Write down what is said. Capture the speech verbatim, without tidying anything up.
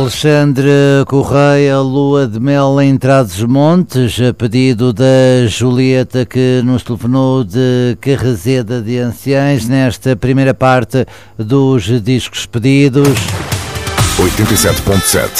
Alexandre Correia, Lua de Mel em Trás-os-Montes, a pedido da Julieta, que nos telefonou de Carrazeda de Anciães, nesta primeira parte dos discos pedidos. oitenta e sete ponto sete